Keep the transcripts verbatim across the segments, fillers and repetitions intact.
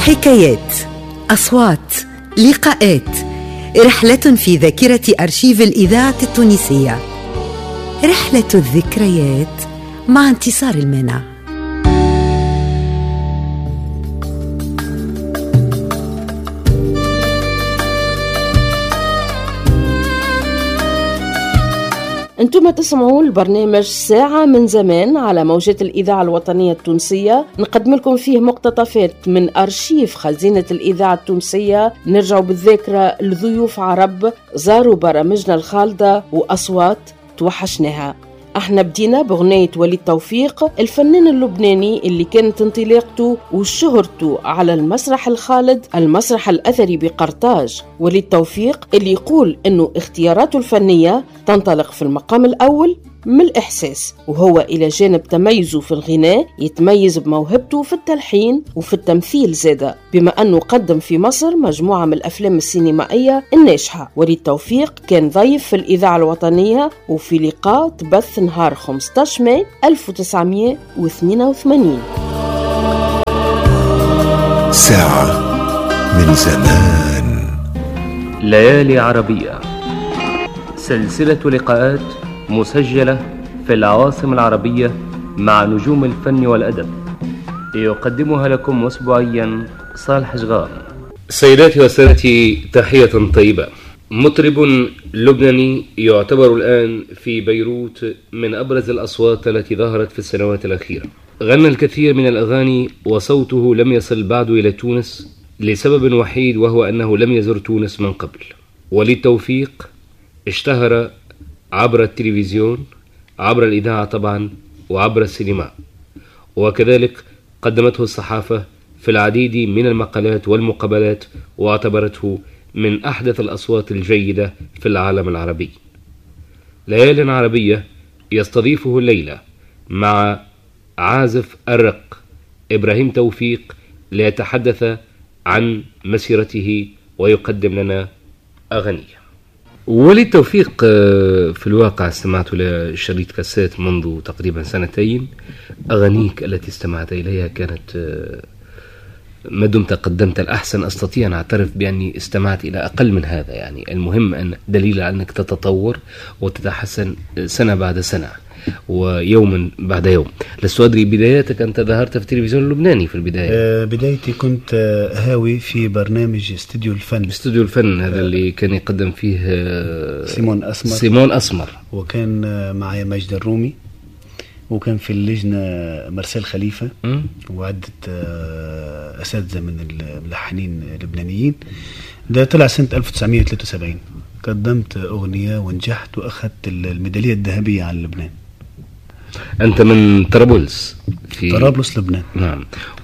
حكايات، أصوات، لقاءات، رحلة في ذاكرة أرشيف الإذاعة التونسية، رحلة الذكريات مع انتصار المنع. انتم تسمعوا البرنامج ساعة من زمان على موجات الإذاعة الوطنية التونسية، نقدم لكم فيه مقتطفات من أرشيف خزينة الإذاعة التونسية، نرجعوا بالذاكرة لضيوف عرب زاروا برامجنا الخالدة وأصوات توحشناها. احنا بدينا بغنية وليد توفيق، الفنان اللبناني اللي كانت انطلاقته وشهرته على المسرح الخالد، المسرح الأثري بقرطاج. وليد توفيق اللي يقول انه اختياراته الفنية تنطلق في المقام الأول من الإحساس، وهو إلى جانب تميزه في الغناء يتميز بموهبته في التلحين وفي التمثيل زادة، بما أنه قدم في مصر مجموعة من الأفلام السينمائية الناجحة. وليد توفيق كان ضيف في الإذاعة الوطنية وفي لقاء تبث نهار خمسة عشر ماي ألف وتسعمائة واثنين وثمانين. ساعة من زمان. ليالي عربية، سلسلة لقاءات مسجلة في العواصم العربية مع نجوم الفن والأدب، يقدمها لكم أسبوعيا صالح جغار. سيداتي وسادتي، تحية طيبة. مطرب لبناني يعتبر الآن في بيروت من أبرز الأصوات التي ظهرت في السنوات الأخيرة. غنى الكثير من الأغاني وصوته لم يصل بعد إلى تونس لسبب وحيد، وهو أنه لم يزر تونس من قبل. وليد توفيق اشتهر عبر التلفزيون، عبر الإذاعة طبعا، وعبر السينما، وكذلك قدمته الصحافة في العديد من المقالات والمقابلات، واعتبرته من أحدث الأصوات الجيدة في العالم العربي. ليالي عربية يستضيفه الليلة مع عازف الرق إبراهيم توفيق ليتحدث عن مسيرته ويقدم لنا أغنية. وليد توفيق في الواقع استمعت لشريط كاسيت منذ تقريبا سنتين. أغانيك التي استمعت إليها كانت ما دمت قدمت الأحسن. أستطيع أن أعترف بأني استمعت إلى أقل من هذا، يعني المهم أن دليل على أنك تتطور وتتحسن سنة بعد سنة ويوم بعد يوم. لست أدري بداياتك، أنت ظهرت في التلفزيون اللبناني في البداية. أه بدايتي كنت هاوي في برنامج استوديو الفن. استوديو الفن هذا أه اللي كان يقدم فيه سيمون أسمر. سيمون أسمر وكان معي ماجد الرومي، وكان في اللجنة مرسال خليفة م? وعدة أساتذة من الملحنين اللبنانيين. ده طلع سنة ألف وتسعمائة وثلاثة وسبعين. قدمت أغنية ونجحت وأخذت الميدالية الذهبية عن لبنان. أنت من طرابلس في طرابلس لبنان. نعم.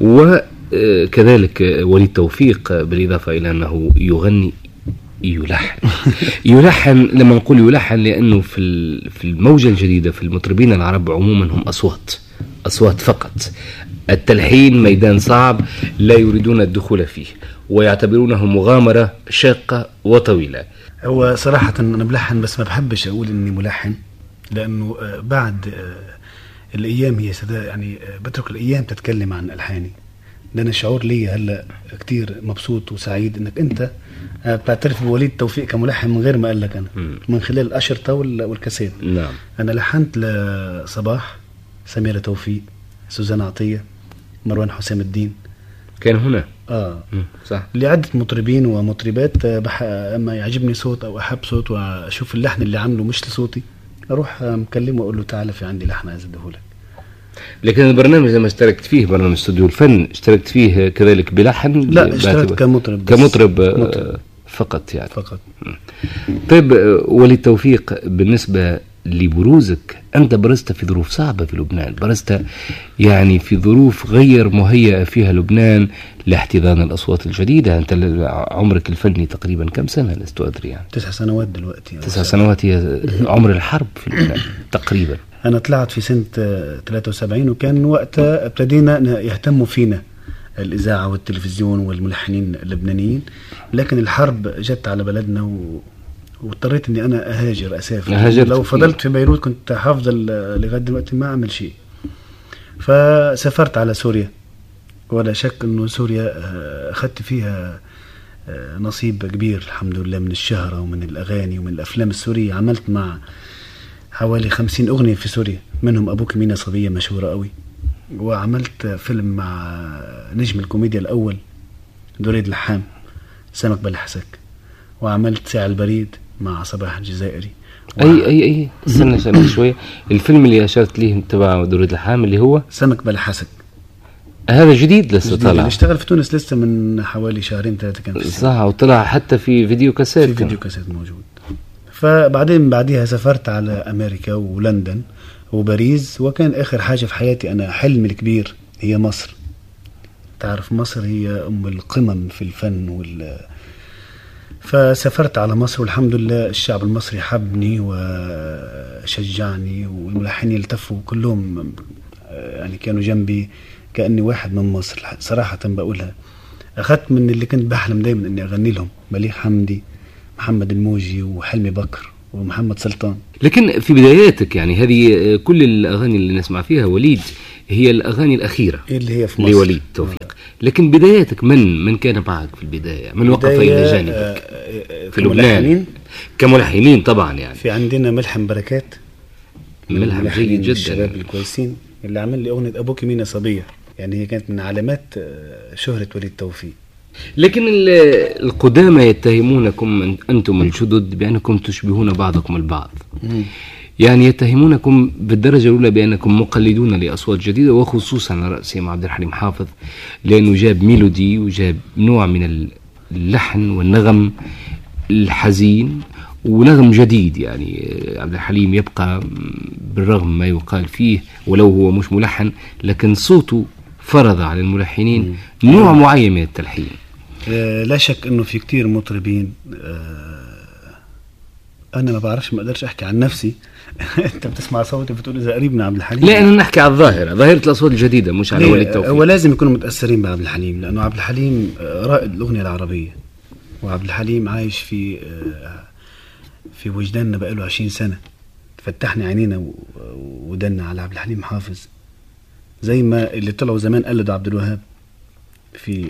وكذلك وليد توفيق بالإضافة إلى أنه يغني يلحن يلحن لما نقول يلحن لأنه في في الموجة الجديدة في المطربين العرب عموما هم أصوات أصوات فقط. التلحين ميدان صعب لا يريدون الدخول فيه ويعتبرونه مغامرة شاقة وطويلة. هو صراحة أنا بلحن، بس ما بحبش أقول إني ملحن، لأنه بعد الأيام هي سدا يعني بترك الأيام تتكلم عن ألحاني. ده أنا شعور لي هلا كتير مبسوط وسعيد إنك أنت بتعترف بوليد توفيق كملحن من غير ما قال لك أنا م. من خلال الأشرطة والكاسيت. نعم. أنا لحنت لصباح، سميرة توفيق، سوزان عطية، مروان حسام الدين. كان هنا آه م. صح. لعدة مطربين ومطربات. بح... أما يعجبني صوت أو أحب صوت وأشوف اللحن اللي عمله مش لصوتي، أروح مكلمه وأقول له تعالى في عندي لحن أزدهولك. لكن البرنامج لما اشتركت فيه برنامج استوديو الفن اشتركت فيه كذلك بلحن؟ لا، اشتركت كمطرب كمطرب مطرب. فقط يعني فقط. طيب وليد توفيق، بالنسبة لبروزك، أنت برزت في ظروف صعبة في لبنان، برزت يعني في ظروف غير مهيئة فيها لبنان لاحتضان الأصوات الجديدة. أنت عمرك الفني تقريبا كم سنة؟ لست أدري يعني. تسع سنوات دلوقتي. تسع سنوات هي عمر الحرب في لبنان تقريبا. أنا طلعت في سنة ثلاثة وسبعين، وكان وقتها ابتدينا يهتموا فينا الإذاعة والتلفزيون والملحنين اللبنانيين، لكن الحرب جت على بلدنا و... واضطريت اني انا اهاجر اسافر. لو فضلت في بيروت كنت حافظ لغايه دلوقتي ما اعمل شيء. فسافرت على سوريا ولا شك أنه سوريا أخذت فيها نصيب كبير الحمد لله من الشهرة ومن الأغاني ومن الأفلام السورية. عملت مع حوالي خمسين أغنية في سوريا، منهم أبوك مينا صبية مشهورة قوي، وعملت فيلم مع نجم الكوميديا الأول دريد لحام سمك بلحسك، وعملت ساعة البريد مع صباح الجزائري. أي أي أي استنى استنى شوية، الفيلم اللي أشرت ليه تبع دريد لحام اللي هو سمك بلحسك، هذا جديد لسه طالع، اشتغل في تونس لسه من حوالي شهرين ثلاثة كان في صح، وطلع حتى في فيديو كاسيت، في فيديو كاسيت موجود. فبعدين بعديها سافرت على أمريكا ولندن وباريس، وكان آخر حاجة في حياتي أنا حلمي الكبير هي مصر. تعرف مصر هي أم القمم في الفن وال فسافرت على مصر، والحمد لله الشعب المصري حبني وشجعني، والملحنين التفوا كلهم يعني كانوا جنبي كأني واحد من مصر صراحة بقولها. أخذت من اللي كنت بحلم دايما أني أغني لهم، مليح حمدي، محمد الموجي، وحلمي بكر، ومحمد سلطان. لكن في بداياتك يعني هذه كل الأغاني اللي نسمع فيها وليد هي الأغاني الأخيرة اللي هي في مصر لوليد توفيق. لكن بداياتك من من كان معك في البداية، من وقف إلى جانبك في لبنان كملحنين؟ طبعا يعني في عندنا ملحم بركات، ملحم جيد جدا، الشباب الكويسين اللي عمل لي أغنية أبوك مينا صبية، يعني هي كانت من علامات شهرة وليد توفيق. لكن القدامى يتهمونكم أنتم الجدد بأنكم تشبهون بعضكم البعض، يعني يتهمونكم بالدرجة الأولى بأنكم مقلدون لأصوات جديدة، وخصوصا على رأسهم عبد الحليم حافظ، لأنه جاب ميلودي وجاب نوع من اللحن والنغم الحزين ونغم جديد. يعني عبد الحليم يبقى بالرغم ما يقال فيه ولو هو مش ملحن، لكن صوته فرض على الملحنين نوع معين من التلحين. آه لا شك انه في كتير مطربين، آه انا ما بعرفش، ما اقدرش احكي عن نفسي. انت بتسمع صوتي بتقول اذا قريب من عبد الحليم. لا، انا نحكي على الظاهره، ظاهره الاصوات الجديده مش على وليد توفيق. هو لازم يكونوا متاثرين بعبد الحليم، لانه عبد الحليم رائد الاغنيه العربيه، وعبد الحليم عايش في آه في وجداننا بقاله عشرين سنه. فتحنا عينينا ودنا على عبد الحليم حافظ، زي ما اللي طلعوا زمان قلدوا عبد الوهاب في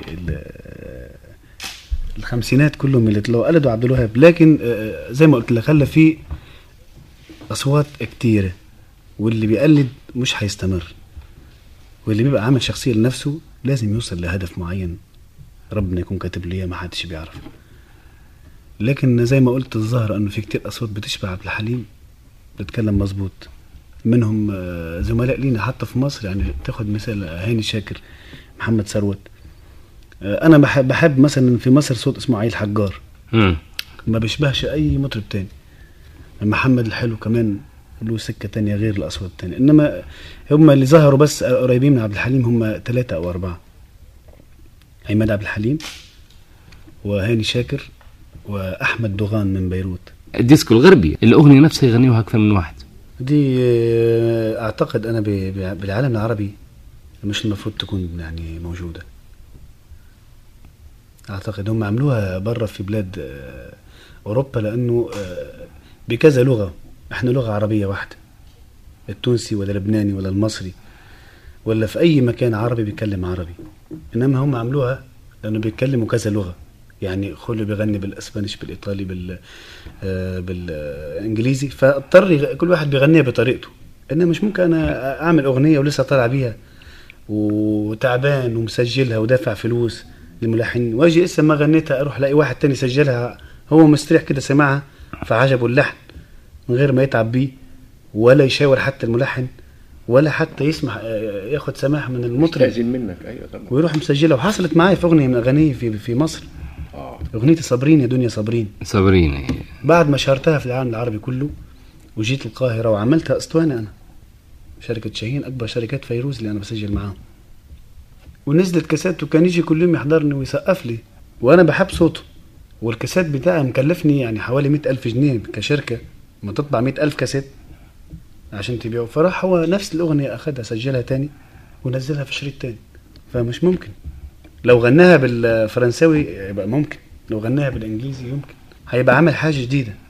الخمسينات، كلهم اللي طلعوا قلدوا عبد الوهاب. لكن زي ما قلت لك خلى في أصوات كتيرة، واللي بيقلد مش هيستمر، واللي بيبقى عامل شخصية لنفسه لازم يوصل لهدف معين ربنا يكون كاتب ليه ما حدش بيعرف. لكن زي ما قلت الظاهر أنه في كتير أصوات بتشبه عبد الحليم بتتكلم مظبوط، منهم زملاء لينا حتى في مصر. يعني تاخد مثال هاني شاكر، محمد ثروت. انا بحب, بحب مثلا في مصر صوت اسمه عيل حجار، م. ما بيشبهش اي مطرب تاني. محمد الحلو كمان له سكة تانية غير الاصوات التانية، انما هم اللي ظهروا بس قريبين من عبد الحليم هم ثلاثة او اربعة: عماد عبد الحليم، وهاني شاكر، واحمد دوغان من بيروت. الديسكو الغربي الاغنية نفسها يغنيوها اكثر من واحد. دي اعتقد انا بالعالم العربي مش المفروض تكون يعني موجودة. اعتقد هم عملوها برا في بلاد اوروبا، لانه بكذا لغة، احنا لغة عربية واحدة، التونسي ولا اللبناني ولا المصري ولا في اي مكان عربي بيتكلم عربي، انما هم عملوها لانه بيتكلموا كذا لغة. يعني خلوا بيغني بالاسبانيش، بالايطالي، بال آه بالانجليزي، فاضطر كل واحد بيغنيها بطريقته. انا مش ممكن انا اعمل اغنيه ولسه طالع بيها وتعبان ومسجلها ودافع فلوس للملحن، واجي لسه ما غنيتها اروح الاقي واحد تاني سجلها هو مستريح كده سمعها فعجبه اللحن من غير ما يتعب بيه ولا يشاور حتى الملحن ولا حتى يسمح ياخد سماح من المطرب منك. ايوه طبعا. ويروح مسجلها. وحصلت معايا في اغنيه من اغاني في في مصر، اه اغنيه صابرين يا دنيا صابرين صابرين، بعد ما شهرتها في العالم العربي كله وجيت القاهره وعملتها اسطوانه انا، شركه شاهين اكبر شركات فيروز اللي انا بسجل معاهم، ونزلت كاسات وكان يجي كل يوم يحضرني ويسقف لي وانا بحب صوته، والكاسات بتاعه مكلفني يعني حوالي مئة ألف جنيه كشركه، ما تطبع مئة ألف كاسات عشان تبيعه. فراح هو نفس الاغنيه اخدها سجلها تاني ونزلها في شريط تاني. فمش ممكن لو غناها بالفرنساوي يبقى ممكن، لو غناها بالانجليزي يمكن، هيبقى عمل حاجه جديده.